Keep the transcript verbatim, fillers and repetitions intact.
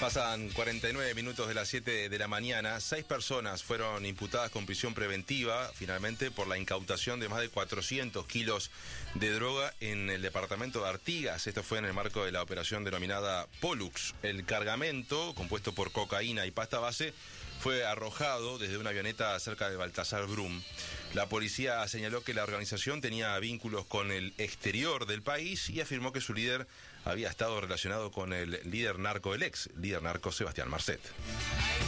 Pasan cuarenta y nueve minutos de las siete de la mañana. Seis personas fueron imputadas con prisión preventiva, finalmente, por la incautación de más de cuatrocientos kilos de droga en el departamento de Artigas. Esto fue en el marco de la operación denominada Pollux. El cargamento, compuesto por cocaína y pasta base, fue arrojado desde una avioneta cerca de Baltasar Brum. La policía señaló que la organización tenía vínculos con el exterior del país y afirmó que su líder había estado relacionado con el líder narco, el ex líder narco Sebastián Marcet.